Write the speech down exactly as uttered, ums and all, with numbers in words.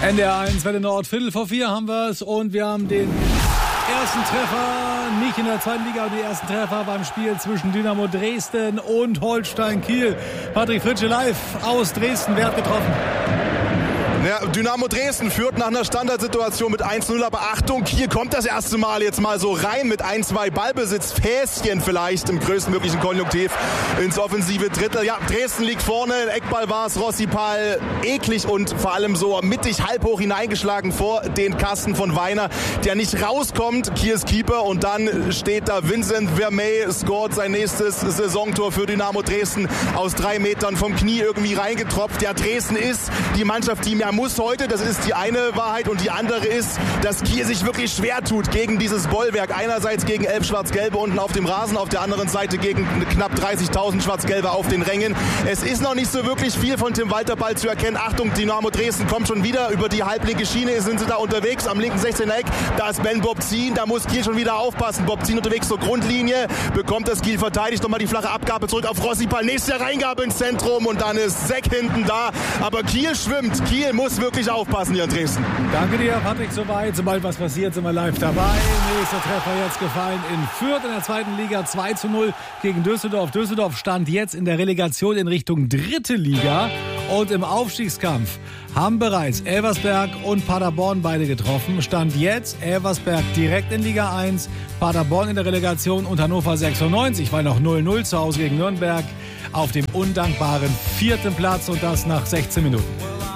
N D R eins, Welle Nord, Viertel vor vier haben wir es und wir haben den ersten Treffer, nicht in der zweiten Liga, aber die ersten Treffer beim Spiel zwischen Dynamo Dresden und Holstein Kiel. Patrick Fritsche live aus Dresden, wer hat getroffen? Ja, Dynamo Dresden führt nach einer Standardsituation mit eins null, aber Achtung, Kiel kommt das erste Mal jetzt mal so rein mit ein, zwei Ballbesitzfäschen vielleicht im größtmöglichen Konjunktiv ins offensive Drittel. Ja, Dresden liegt vorne, Eckball war es, Rossipal eklig und vor allem so mittig halb hoch hineingeschlagen vor den Kasten von Weiner, der nicht rauskommt, Kiels Keeper, und dann steht da Vincent Vermey, scoret sein nächstes Saisontor für Dynamo Dresden aus drei Metern vom Knie irgendwie reingetropft. Ja, Dresden ist die Mannschaft, die mir muss heute, das ist die eine Wahrheit, und die andere ist, dass Kiel sich wirklich schwer tut gegen dieses Bollwerk. Einerseits gegen elf Schwarz-Gelbe unten auf dem Rasen, auf der anderen Seite gegen knapp dreißigtausend Schwarz-Gelbe auf den Rängen. Es ist noch nicht so wirklich viel von Tim Walter Ball zu erkennen. Achtung, Dynamo Dresden kommt schon wieder über die halblinke Schiene, sind sie da unterwegs am linken sechzehner Eck. Da ist Ben Bobzin, da muss Kiel schon wieder aufpassen. Bobzin unterwegs zur Grundlinie, bekommt das Kiel verteidigt, nochmal die flache Abgabe zurück auf Rossipal. Nächste Reingabe ins Zentrum und dann ist Seck hinten da. Aber Kiel schwimmt, Kiel muss wirklich aufpassen hier in Dresden. Danke dir, Patrick, soweit. Sobald was passiert, sind wir live dabei. Nächster Treffer jetzt gefallen in Fürth in der zweiten Liga, zwei zu null gegen Düsseldorf. Düsseldorf stand jetzt in der Relegation in Richtung dritte Liga und im Aufstiegskampf haben bereits Elversberg und Paderborn beide getroffen. Stand jetzt Elversberg direkt in Liga eins, Paderborn in der Relegation und Hannover sechsundneunzig, weil noch null null zu Hause gegen Nürnberg auf dem undankbaren vierten Platz, und das nach sechzehn Minuten.